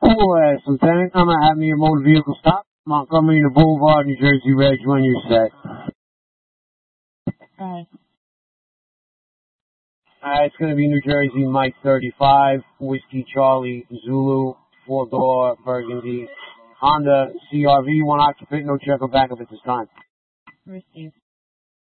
Yes, Lieutenant, I'm gonna have me a motor vehicle stop. Montgomery to Boulevard, New Jersey, Reg, when you're set. It's gonna be New Jersey, Mike 35, Whiskey Charlie Zulu, 4-door Burgundy, Honda CRV, one occupant, no check or backup at this time. Received.